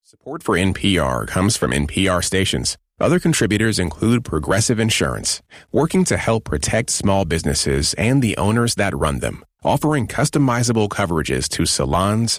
Support for NPR comes from NPR stations. Other contributors include Progressive Insurance, working to help protect small businesses and the owners that run them, offering customizable coverages to salons,